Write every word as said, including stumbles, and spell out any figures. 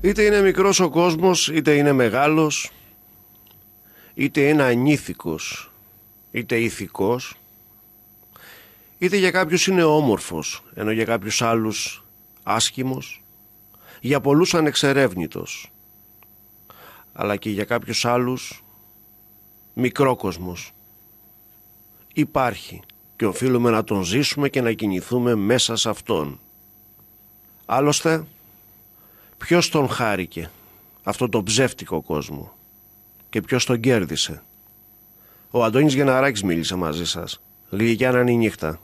Είτε είναι μικρός ο κόσμος, είτε είναι μεγάλος, είτε είναι ανήθικος, είτε ηθικός, είτε για κάποιους είναι όμορφος, ενώ για κάποιους άλλους άσχημος, για πολλούς ανεξερεύνητος, αλλά και για κάποιους άλλους μικρόκοσμος. Υπάρχει και οφείλουμε να τον ζήσουμε και να κινηθούμε μέσα σε αυτόν. Άλλωστε, ποιος τον χάρηκε αυτόν τον ψεύτικο κόσμο και ποιος τον κέρδισε? Ο Αντώνης Γεναράκης μίλησε μαζί σας. Γλυκιά να είναι η νύχτα.